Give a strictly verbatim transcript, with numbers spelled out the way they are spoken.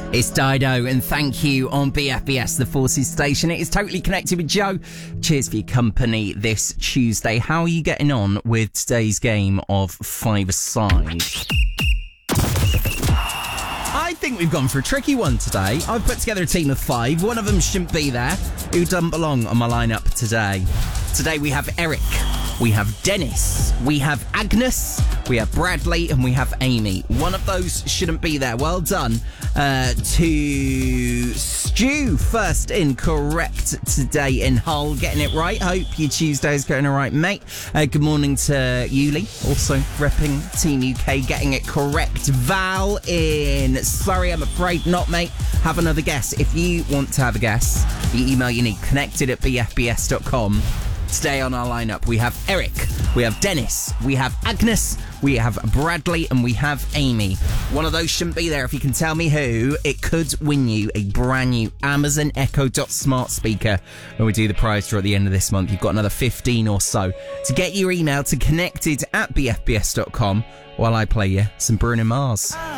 It's Dido, and thank you on B F B S, the Forces station. It is Totally Connected with Joe. Cheers for your company this Tuesday. How are you getting on with today's game of five-a-side? I think we've gone for a tricky one today. I've put together a team of five. One of them shouldn't be there. Who doesn't belong on my lineup today? Today we have Eric, we have Dennis, we have Agnes, we have Bradley, and we have Amy. One of those shouldn't be there. Well done uh, to Stu, first in, correct today in Hull, getting it right. Hope your Tuesday's going all right, mate. Uh, good morning to Yuli, also repping Team U K, getting it correct. Val in Surrey, I'm afraid not, mate. Have another guess. If you want to have a guess, the email you need, connected at b f b s dot com. Today on our lineup, we have Eric, we have Dennis, we have Agnes, we have Bradley, and we have Amy. One of those shouldn't be there. If you can tell me who, it could win you a brand new Amazon Echo Dot smart speaker when we do the prize draw at the end of this month. You've got another fifteen or so to get your email to connected at b f b s dot com while I play you some Bruno Mars.